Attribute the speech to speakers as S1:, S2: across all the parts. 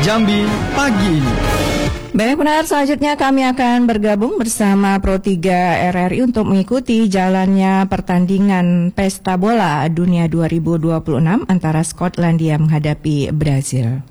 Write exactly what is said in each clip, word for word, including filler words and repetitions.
S1: Jambi pagi ini.
S2: Baik pendengar, selanjutnya kami akan bergabung bersama Pro tiga R R I untuk mengikuti jalannya pertandingan Pesta Bola Dunia dua ribu dua puluh enam antara Skotlandia menghadapi Brazil.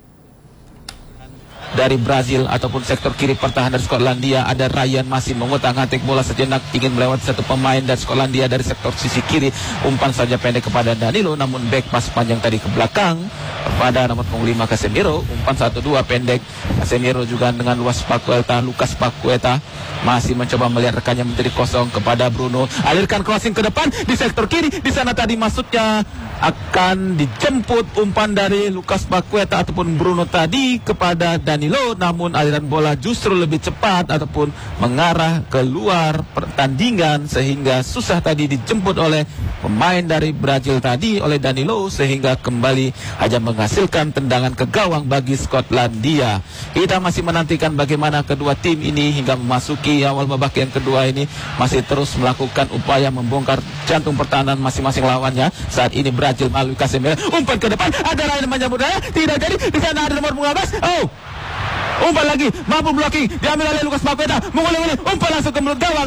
S3: Dari Brazil ataupun sektor kiri pertahanan dari Skotlandia ada Ryan masih mengutak-atik bola sejenak, ingin melewati satu pemain dari Skotlandia dari sektor sisi kiri, umpan saja pendek kepada Danilo, namun back pas panjang tadi ke belakang kepada nomor punggung lima Casemiro, umpan satu dua pendek. Casemiro juga dengan luas Paqueta, Lucas Paqueta masih mencoba melihat rekannya menjadi kosong kepada Bruno, alirkan crossing ke depan di sektor kiri, di sana tadi masuknya akan dijemput umpan dari Lucas Paqueta ataupun Bruno tadi kepada Danilo, namun aliran bola justru lebih cepat ataupun mengarah keluar pertandingan sehingga susah tadi dijemput oleh pemain dari Brazil tadi oleh Danilo, sehingga kembali hanya menghasilkan tendangan ke gawang bagi Skotlandia. Kita masih menantikan bagaimana kedua tim ini hingga memasuki awal babak yang kedua ini masih terus melakukan upaya membongkar jantung pertahanan masing-masing lawannya. Saat ini Brazil melalui Casemiro, umpan ke depan, ada Ryan menyambut daya, tidak jadi, di sana ada nomor lima belas. Oh, umpan lagi, mampu blocking, diambil oleh Lucas Paqueta, mengulur-ulur, umpan langsung ke mulut gawang.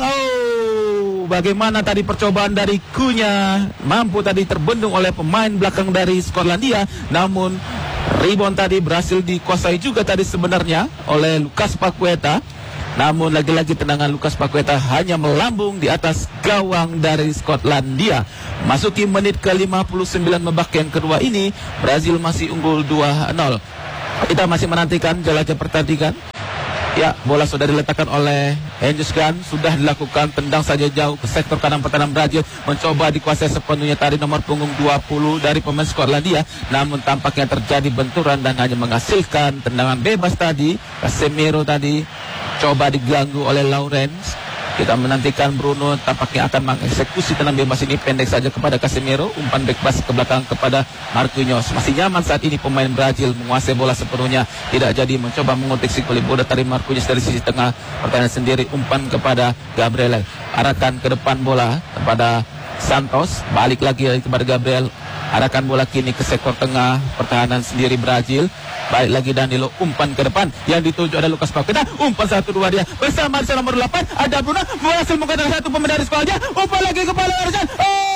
S3: Oh, bagaimana tadi percobaan dari Cunha, mampu tadi terbendung oleh pemain belakang dari Skotlandia, namun rebound tadi berhasil dikuasai juga tadi sebenarnya oleh Lucas Paqueta. Namun lagi-lagi tendangan Lucas Paqueta hanya melambung di atas gawang dari Skotlandia. Masuki menit ke lima puluh sembilan babak yang kedua ini, Brazil masih unggul dua nol. Kita masih menantikan jelajah pertandingan. Ya, bola sudah diletakkan oleh Angus Gunn, sudah dilakukan tendang saja jauh ke sektor kanan pertahanan Brazil, mencoba dikuasai sepenuhnya tadi nomor punggung dua puluh dari pemain Skotlandia, namun tampaknya terjadi benturan dan hanya menghasilkan tendangan bebas tadi. Casemiro tadi coba diganggu oleh Lawrence. Kita menantikan Bruno tampaknya akan mengeksekusi tendangan bebas ini, pendek saja kepada Casemiro, umpan back pass ke belakang kepada Marquinhos. Masih nyaman saat ini pemain Brazil menguasai bola sepenuhnya, tidak jadi mencoba menguntik si kulit bola dari Marquinhos dari sisi tengah pertahanan sendiri, umpan kepada Gabriel, arahkan ke depan bola kepada Santos, balik lagi kepada Gabriel, arahkan bola kini ke sektor tengah pertahanan sendiri Brazil. Baik lagi Danilo, umpan ke depan yang dituju ada Lucas Paqueta, umpan satu dua dia bersama di nomor delapan ada Bruno, berhasil menggunakan satu pemain dari Skotlandia, umpan lagi kepala Arjan.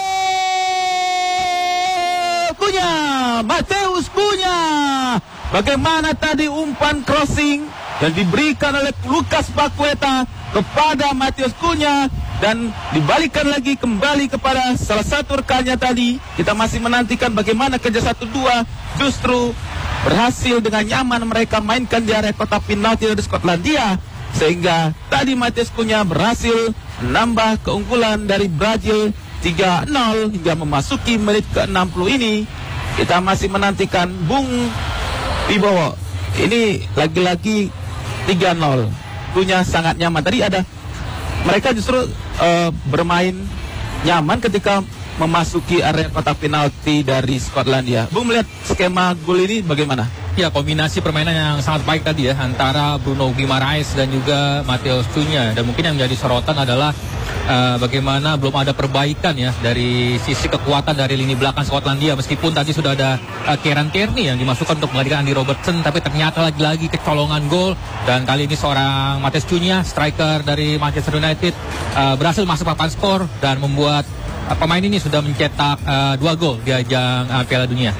S3: Oh, Cunha, Matheus Cunha. Bagaimana tadi umpan crossing yang diberikan oleh Lucas Paqueta kepada Matheus Cunha dan dibalikan lagi kembali kepada salah satu rekannya tadi. Kita masih menantikan bagaimana kerja satu dua justru berhasil dengan nyaman mereka mainkan di area kotak penalti dari Skotlandia, sehingga tadi Matheus Cunha berhasil menambah keunggulan dari Brazil tiga nol hingga memasuki menit ke enam puluh ini. Kita masih menantikan Bung Wibowo. Ini lagi-lagi tiga nol. Cunha sangat nyaman. Tadi ada mereka justru uh, bermain nyaman ketika memasuki area kotak penalti dari Skotlandia. Bung, melihat skema gol ini bagaimana?
S4: Ya, kombinasi permainan yang sangat baik tadi ya antara Bruno Guimaraes dan juga Matheus Cunha. Dan mungkin yang menjadi sorotan adalah uh, bagaimana belum ada perbaikan ya dari sisi kekuatan dari lini belakang Skotlandia. Meskipun tadi sudah ada uh, Kieran Tierney yang dimasukkan untuk menggantikan Andy Robertson, tapi ternyata lagi-lagi kecolongan gol. Dan kali ini seorang Matheus Cunha, striker dari Manchester United, uh, berhasil masuk papan skor dan membuat uh, pemain ini sudah mencetak uh, dua gol di ajang uh, Piala Dunia.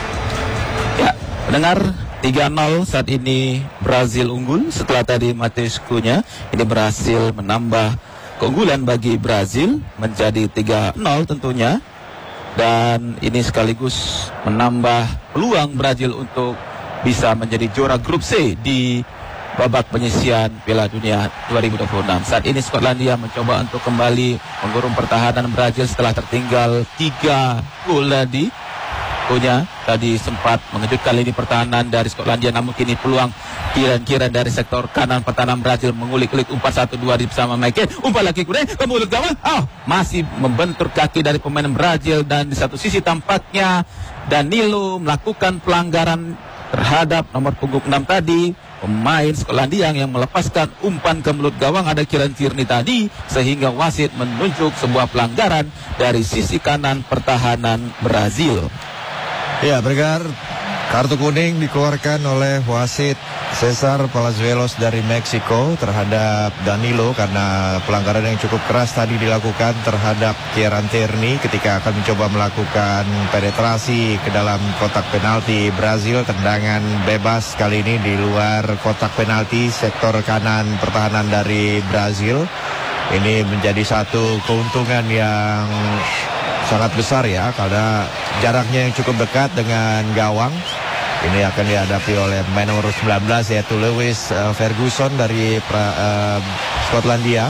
S3: Ya, mendengar tiga nol saat ini Brazil unggul setelah tadi Matheus Cunha ini berhasil menambah keunggulan bagi Brazil menjadi tiga nol tentunya, dan ini sekaligus menambah peluang Brazil untuk bisa menjadi juara grup C di babak penyisian Piala Dunia dua ribu dua puluh enam. Saat ini Skotlandia mencoba untuk kembali menggurung pertahanan Brazil setelah tertinggal tiga gol tadi. Cunha tadi sempat mengejutkan lini pertahanan dari Skotlandia, namun kini peluang kira-kira dari sektor kanan pertahanan Brazil mengulik-ulik umpan satu dua bersama Michael, umpan lagi kuda ke mulut gawang. Oh, masih membentur kaki dari pemain Brazil, dan di satu sisi tampaknya Danilo melakukan pelanggaran terhadap nomor punggung enam tadi, pemain Skotlandia yang melepaskan umpan ke mulut gawang ada Kieran Tierney tadi, sehingga wasit menunjuk sebuah pelanggaran dari sisi kanan pertahanan Brazil.
S1: Ya, Bergar, Kartu kuning dikeluarkan oleh wasit Cesar Palazuelos dari Meksiko terhadap Danilo karena pelanggaran yang cukup keras tadi dilakukan terhadap Kieran Tierney ketika akan mencoba melakukan penetrasi ke dalam kotak penalti Brazil. Tendangan bebas kali ini di luar kotak penalti sektor kanan pertahanan dari Brazil. Ini menjadi satu keuntungan yang sangat besar ya, karena jaraknya yang cukup dekat dengan gawang. Ini akan dihadapi oleh pemain nomor sembilan belas yaitu Lewis uh, Ferguson dari pra, uh, Skotlandia.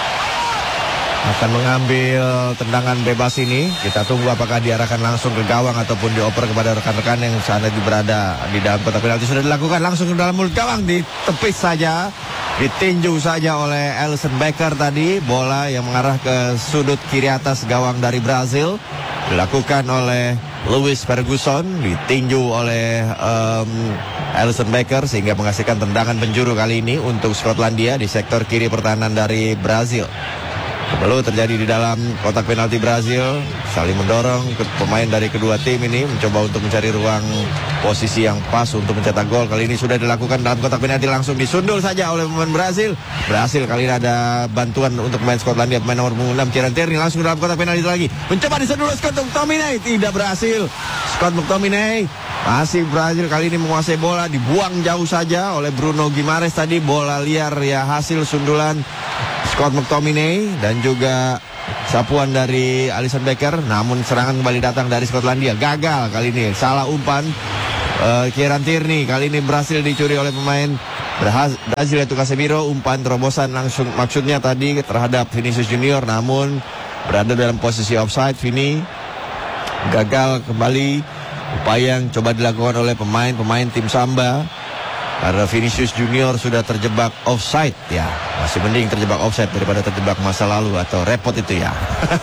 S1: Akan mengambil tendangan bebas ini. Kita tunggu apakah diarahkan langsung ke gawang ataupun dioper kepada rekan-rekan yang saat ini berada di dalam kotak penalti. Sudah dilakukan langsung ke dalam mulut gawang, ditepis saja, ditinju saja oleh Alisson Becker tadi. Bola yang mengarah ke sudut kiri atas gawang dari Brazil dilakukan oleh Lewis Ferguson, ditinju oleh um, Alisson Becker sehingga menghasilkan tendangan penjuru kali ini untuk Skotlandia di sektor kiri pertahanan dari Brazil. Belum terjadi di dalam kotak penalti Brazil, saling mendorong ke pemain dari kedua tim ini mencoba untuk mencari ruang posisi yang pas untuk mencetak gol. Kali ini sudah dilakukan dalam kotak penalti, langsung disundul saja oleh pemain Brazil. Brazil kali ini ada bantuan untuk pemain Skotlandia, pemain nomor enam Kieran Tierney langsung dalam kotak penalti lagi. Mencoba disundul Scott McTominay, tidak berhasil. Scott McTominay masih Brazil kali ini menguasai bola, dibuang jauh saja oleh Bruno Guimaraes tadi. Bola liar ya, hasil sundulan Scott McTominay dan juga sapuan dari Alisson Becker. Namun serangan kembali datang dari Skotlandia, gagal kali ini, salah umpan uh, Kieran Tierney. Kali ini berhasil dicuri oleh pemain Brazil yaitu Casemiro. Umpan terobosan langsung maksudnya tadi terhadap Vinicius Junior, namun berada dalam posisi offside. Vini gagal kembali upaya yang coba dilakukan oleh pemain-pemain tim Samba karena Vinicius Junior sudah terjebak offside. Ya, masih mending terjebak offside daripada terjebak masa lalu atau repot itu ya.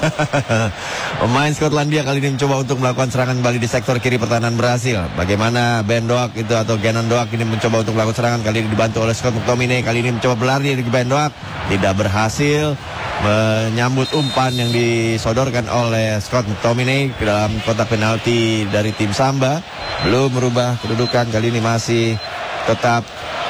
S1: Pemain Skotlandia kali ini mencoba untuk melakukan serangan kembali di sektor kiri pertahanan Brazil. Bagaimana Ben Doak itu atau Genon Doak ini mencoba untuk melakukan serangan, kali ini dibantu oleh Scott McTominay. Kali ini mencoba berlari dari Ben Doak, tidak berhasil menyambut umpan yang disodorkan oleh Scott McTominay ke dalam kotak penalti dari tim Samba. Belum merubah kedudukan, kali ini masih tetap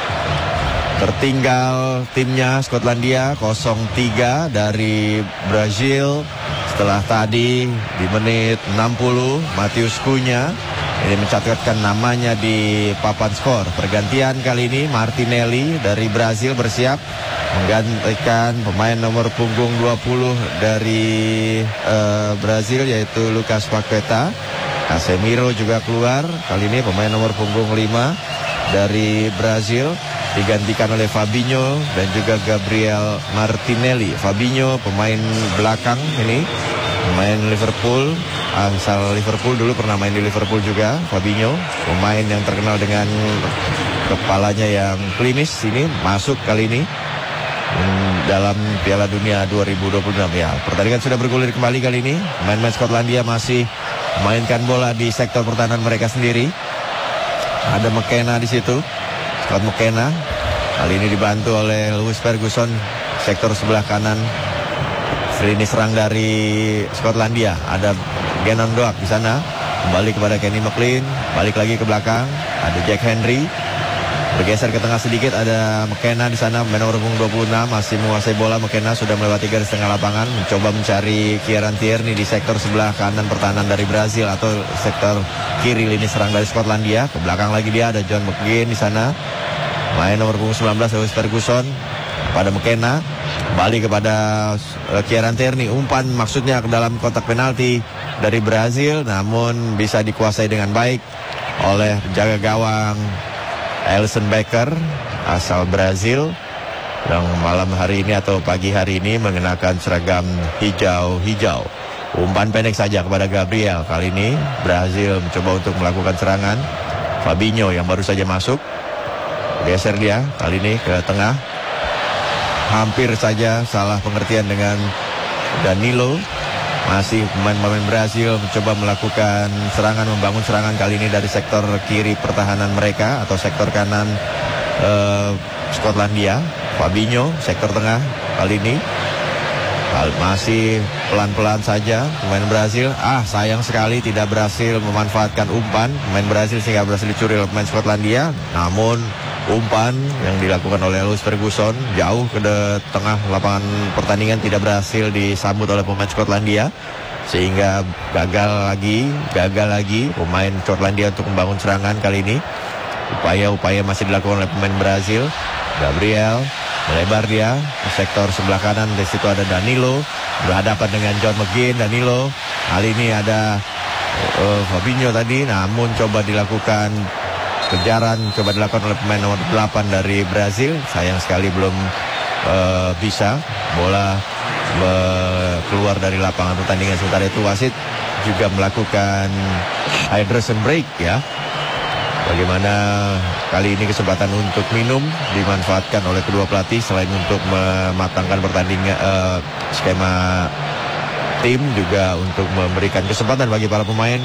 S1: tertinggal timnya Skotlandia nol tiga dari Brazil. Setelah tadi di menit enam puluh Matheus Cunha ini mencatatkan namanya di papan skor. Pergantian kali ini Martinelli dari Brazil bersiap menggantikan pemain nomor punggung dua puluh dari uh, Brazil yaitu Lucas Paqueta. Casemiro juga keluar, kali ini pemain nomor punggung lima dari Brazil digantikan oleh Fabinho dan juga Gabriel Martinelli. Fabinho pemain belakang ini, pemain Liverpool, asal Liverpool, dulu pernah main di Liverpool juga. Fabinho pemain yang terkenal dengan kepalanya yang klinis, ini masuk kali ini dalam Piala Dunia dua ribu dua puluh enam ya. Pertandingan sudah bergulir kembali kali ini. Pemain-pemain Skotlandia masih memainkan bola di sektor pertahanan mereka sendiri. Ada McKenna di situ, Scott McKenna. Kali ini dibantu oleh Lewis Ferguson, sektor sebelah kanan. Lini serang dari Skotlandia. Ada Genon Doak di sana, kembali kepada Kenny McLean, balik lagi ke belakang. Ada Jack Henry, bergeser ke tengah sedikit. Ada McKenna di sana, pemain nomor dua puluh enam, masih menguasai bola. McKenna sudah melewati garis tengah lapangan, mencoba mencari Kieran Tierney di sektor sebelah kanan pertahanan dari Brazil atau sektor kiri lini serang dari Skotlandia. Ke belakang lagi dia ada John McGinn di sana, main nomor sembilan belas Lewis Ferguson. Pada McKenna, kembali kepada uh, Kieran Tierney. Umpan maksudnya ke dalam kotak penalti dari Brazil, namun bisa dikuasai dengan baik oleh penjaga gawang Alisson Becker asal Brazil yang malam hari ini atau pagi hari ini mengenakan seragam hijau-hijau. Umpan pendek saja kepada Gabriel. Kali ini Brazil mencoba untuk melakukan serangan. Fabinho yang baru saja masuk, geser dia kali ini ke tengah. Hampir saja salah pengertian dengan Danilo. Masih pemain-pemain Brazil mencoba melakukan serangan, membangun serangan kali ini dari sektor kiri pertahanan mereka atau sektor kanan uh, Skotlandia. Fabinho sektor tengah kali ini Masih pelan-pelan saja pemain Brazil. Ah, sayang sekali tidak berhasil memanfaatkan umpan pemain Brazil sehingga berhasil dicuri oleh pemain Skotlandia. Namun umpan yang dilakukan oleh Louis Ferguson jauh ke tengah lapangan pertandingan tidak berhasil disambut oleh pemain Skotlandia, sehingga gagal lagi, gagal lagi pemain Skotlandia untuk membangun serangan kali ini. Upaya-upaya masih dilakukan oleh pemain Brazil. Gabriel melebar dia ke sektor sebelah kanan. Di situ ada Danilo berhadapan dengan John McGinn. Danilo kali ini ada uh, Fabinho tadi, namun coba dilakukan kejaran, coba dilakukan oleh pemain nomor delapan dari Brazil. Sayang sekali belum uh, bisa. Bola uh, keluar dari lapangan pertandingan. Sementara itu wasit juga melakukan hydration break ya. Bagaimana kali ini kesempatan untuk minum dimanfaatkan oleh kedua pelatih selain untuk mematangkan pertandingan uh, skema tim, juga untuk memberikan kesempatan bagi para pemain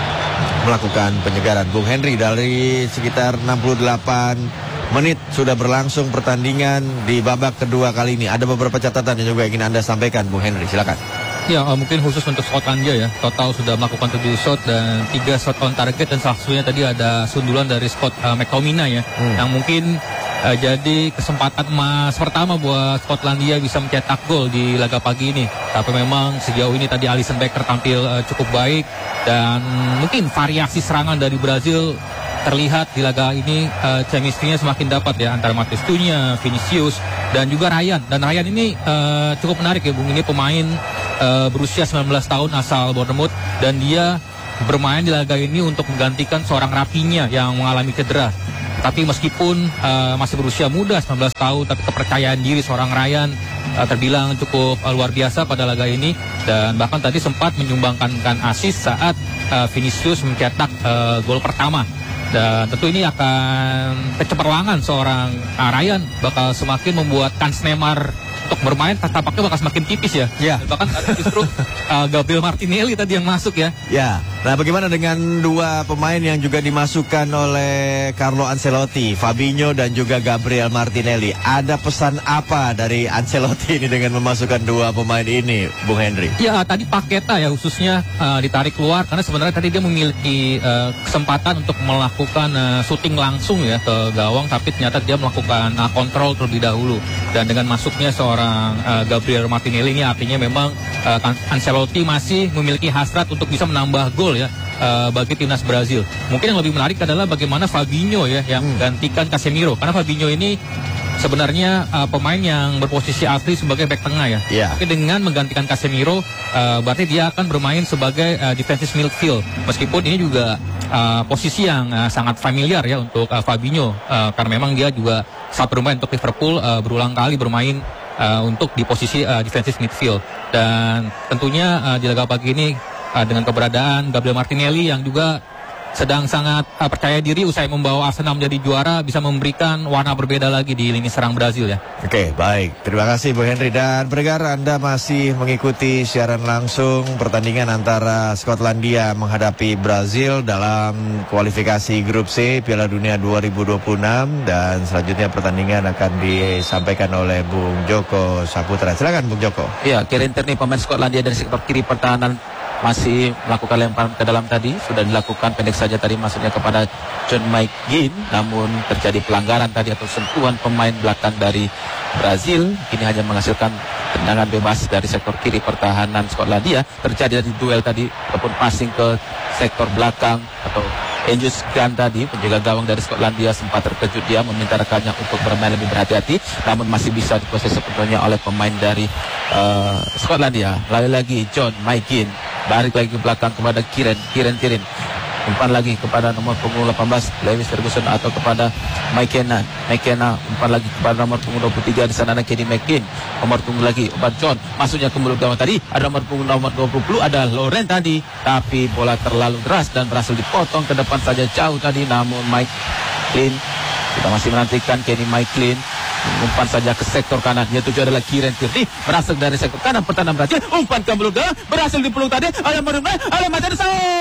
S1: melakukan penyegaran. Bung Henry, dari sekitar enam puluh delapan menit sudah berlangsung pertandingan di babak kedua kali ini. Ada beberapa catatan yang juga ingin Anda sampaikan, Bung Henry, silakan.
S4: Ya, uh, mungkin khusus untuk Skotlandia ya, total sudah melakukan tujuh shot dan tiga shot on target, dan salah satunya tadi ada sundulan dari Scott uh, McTominay ya, hmm. yang mungkin uh, jadi kesempatan emas pertama buat Skotlandia bisa mencetak gol di laga pagi ini. Tapi memang sejauh ini tadi Alisson Becker tampil uh, cukup baik, dan mungkin variasi serangan dari Brazil terlihat di laga ini, uh, chemistry-nya semakin dapat ya antara Matheus Cunha, Vinicius, dan juga Ryan. Dan Ryan ini uh, cukup menarik ya Bung, ini pemain uh, berusia sembilan belas tahun asal Bournemouth, dan dia bermain di laga ini untuk menggantikan seorang Rafinha yang mengalami cedera. Tapi meskipun uh, masih berusia muda, sembilan belas tahun, tapi kepercayaan diri seorang Ryan uh, terbilang cukup uh, luar biasa pada laga ini, dan bahkan tadi sempat menyumbangkan assist saat uh, Vinicius mencetak uh, gol pertama. Dan tentu ini akan kecemerlangan seorang uh, Ryan bakal semakin membuat kans Neymar untuk bermain tampaknya bakal semakin tipis ya.
S1: Ya.
S4: Bahkan ada justru uh, Gabriel Martinelli tadi yang masuk ya.
S1: Ya. Nah, bagaimana dengan dua pemain yang juga dimasukkan oleh Carlo Ancelotti, Fabinho dan juga Gabriel Martinelli? Ada pesan apa dari Ancelotti ini dengan memasukkan dua pemain ini, Bung Henry?
S4: Ya, tadi Paqueta ya khususnya uh, ditarik keluar karena sebenarnya tadi dia memiliki uh, kesempatan untuk melakukan uh, syuting langsung ya ke gawang, tapi ternyata dia melakukan uh, kontrol terlebih dahulu. Dan dengan masuknya seorang uh, Gabriel Martinelli ini artinya memang uh, Ancelotti masih memiliki hasrat untuk bisa menambah gol ya uh, bagi timnas Brazil. Mungkin yang lebih menarik adalah bagaimana Fabinho ya yang menggantikan hmm. Casemiro, karena Fabinho ini sebenarnya uh, pemain yang berposisi asli sebagai bek tengah ya. Yeah. Tapi dengan menggantikan Casemiro, uh, berarti dia akan bermain sebagai uh, defensive midfield. Meskipun ini juga uh, posisi yang uh, sangat familiar ya untuk uh, Fabinho, uh, karena memang dia juga saat bermain untuk Liverpool uh, berulang kali bermain uh, untuk di posisi uh, defensive midfield. Dan tentunya uh, di laga pagi ini uh, dengan keberadaan Gabriel Martinelli yang juga sedang sangat uh, percaya diri usai membawa Arsenal menjadi juara, bisa memberikan warna berbeda lagi di lini serang Brazil ya.
S1: Oke, baik. Terima kasih Bu Henry. Dan pendengar, Anda masih mengikuti siaran langsung pertandingan antara Skotlandia menghadapi Brazil dalam kualifikasi grup C Piala Dunia dua ribu dua puluh enam, dan selanjutnya pertandingan akan disampaikan oleh Bung Joko Saputra. Silakan Bung Joko.
S3: Ya, Kieran Tierney pemain Skotlandia dari sektor kiri pertahanan masih melakukan lemparan ke dalam tadi, sudah dilakukan pendek saja tadi masuknya kepada John McGinn, namun terjadi pelanggaran tadi atau sentuhan pemain belakang dari Brazil. Ini hanya menghasilkan tendangan bebas dari sektor kiri pertahanan Skotlandia. Terjadi dari duel tadi ataupun passing ke sektor belakang atau Angus Grant tadi, penjaga gawang dari Skotlandia, sempat terkejut, dia meminta rekannya untuk bermain lebih berhati-hati, namun masih bisa diproses sepenuhnya oleh pemain dari uh, Skotlandia. Lalu lagi John McGinn, balik lagi ke belakang kepada Kieran Kieran Tierney, umpan lagi kepada nomor punggung delapan belas Louis Ferguson atau kepada McKenna McKenna umpan lagi kepada nomor punggung dua puluh tiga, di sana ada Kenny McKinn, nomor punggung lagi umpan John, masuknya ke mulut gawang tadi, ada nomor punggung nomor dua puluh ada Laurent tadi, tapi bola terlalu deras dan berhasil dipotong ke depan saja jauh tadi, namun McLean, kita masih menantikan Kenny McLean umpan saja ke sektor kanan. Yang tujuh adalah Kieran Tierney, berasal dari sektor kanan pertahanan Brazil, umpan ke mulut gawang, berhasil dipeluk tadi oleh Morumba, oleh Matheus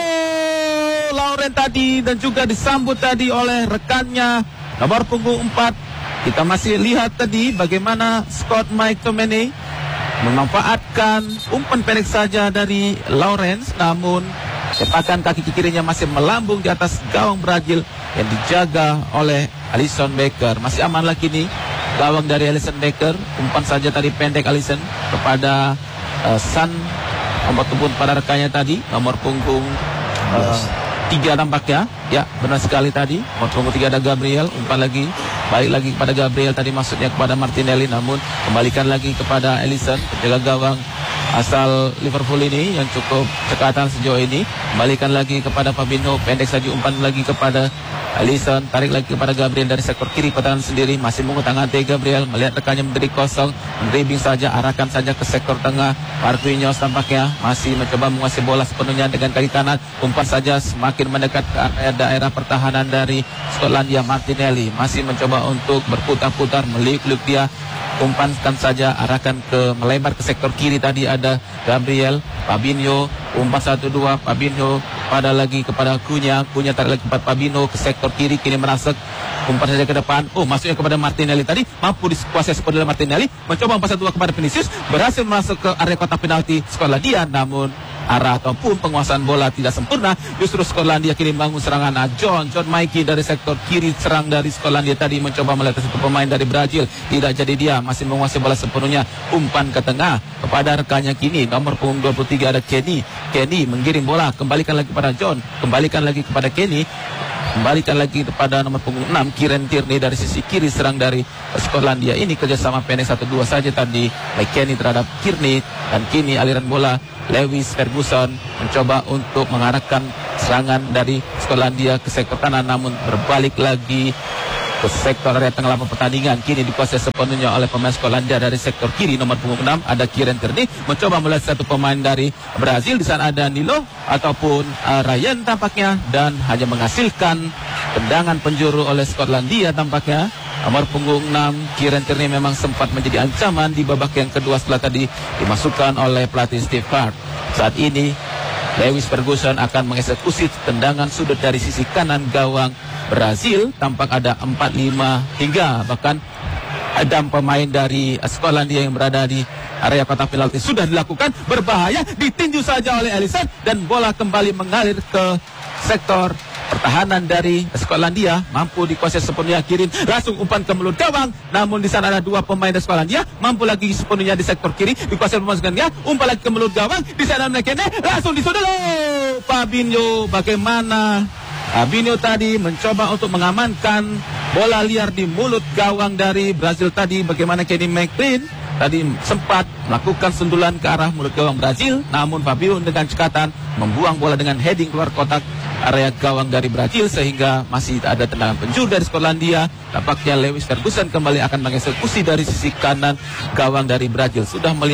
S3: Laurent tadi, dan juga disambut tadi oleh rekannya nomor punggung empat. Kita masih lihat tadi bagaimana Scott McTominay memanfaatkan umpan pendek saja dari Lawrence, namun sepakan kaki kirinya masih melambung di atas gawang Brazil yang dijaga oleh Alisson Becker. Masih aman lagi nih gawang dari Alisson Becker. Umpan saja tadi pendek Alisson kepada uh, San, nomor punggung pada rekannya tadi, nomor punggung uh, tiga tampaknya. Ya, benar sekali tadi. Nomor punggung tiga ada Gabriel. Umpan lagi, balik lagi kepada Gabriel, tadi maksudnya kepada Martinelli, namun kembalikan lagi kepada Alisson, penjaga gawang asal Liverpool ini yang cukup cekatan sejauh ini. Kembalikan lagi kepada Fabinho, pendek saja umpan lagi kepada Alisson, tarik lagi kepada Gabriel dari sektor kiri pertahanan sendiri, masih mengutang-atik Gabriel, melihat rekannya menjadi kosong, dribbling saja, arahkan saja ke sektor tengah. Marquinhos tampaknya masih mencoba menguasai bola sepenuhnya dengan kaki kanan, umpan saja semakin mendekat ke area daerah pertahanan dari Skotlandia. Martinelli masih mencoba untuk berputar-putar, meliuk-liuk dia, umpankan saja, arahkan ke melebar ke sektor kiri. Tadi ada Gabriel, Fabinho, umpan satu dua, Fabinho pada lagi kepada Cunha, Cunha tarik lagi kepada Fabinho ke sektor kiri, kini merasuk, umpan saja ke depan, oh maksudnya kepada Martinelli, tadi mampu dikuasai sepenuhnya Martinelli, mencoba umpan satu dua kepada Vinicius, berhasil masuk ke area kotak penalti Skotlandia, namun arah ataupun penguasaan bola tidak sempurna. Justru Skotlandia kini bangun serangan. Nah, John John Mikey dari sektor kiri serang dari Skotlandia tadi mencoba melihat satu pemain dari Brazil, tidak jadi dia, masih menguasai bola sepenuhnya, umpan ke tengah kepada rekannya kini nomor punggung dua puluh tiga ada Kenny. Kenny menggiring bola, kembalikan lagi kepada John, kembalikan lagi kepada Kenny, kembalikan lagi kepada nomor punggung enam Kieran Tierney dari sisi kiri serang dari Skotlandia. Ini kerjasama pendek satu dua saja tadi McKennie terhadap Tierney, dan kini aliran bola Lewis Ferguson mencoba untuk mengarahkan serangan dari Skotlandia ke sektor kanan, namun berbalik lagi ke sektor area tengah lapangan pertandingan. Kini dikuasai sepenuhnya oleh pemain Skotlandia dari sektor kiri nomor punggung enam ada Kieran Tierney, mencoba melihat satu pemain dari Brazil. Di sana ada Danilo ataupun uh, Ryan tampaknya, dan hanya menghasilkan tendangan penjuru oleh Skotlandia tampaknya. Nomor punggung enam Kieran Tierney memang sempat menjadi ancaman di babak yang kedua setelah tadi dimasukkan oleh pelatih Steve Clarke. Saat ini Lewis Ferguson akan mengeksekusi tendangan sudut dari sisi kanan gawang Brazil. Tampak ada empat lima hingga bahkan ada pemain dari Skotlandia yang berada di area kotak penalti. Sudah dilakukan, berbahaya, ditinju saja oleh Alisson, dan bola kembali mengalir ke sektor pertahanan dari Skotlandia, mampu dikuasai sepenuhnya Kirin, langsung umpan ke mulut gawang, namun di sana ada dua pemain dari Skotlandia, mampu lagi sepenuhnya di sektor kiri, dikuasai pemain Skotlandia, umpan lagi ke mulut gawang, di sana McKennie, langsung disudut. Fabinho, bagaimana Fabinho tadi mencoba untuk mengamankan bola liar di mulut gawang dari Brazil tadi, bagaimana Kenny McLean tadi sempat melakukan sundulan ke arah mulut gawang Brazil, namun Fabinho dengan cekatan membuang bola dengan heading keluar kotak area gawang dari Brazil, sehingga masih ada tendangan penjuru dari Skotlandia. Tampaknya Lewis Ferguson kembali akan mengeksekusi dari sisi kanan gawang dari Brazil. Sudah melihat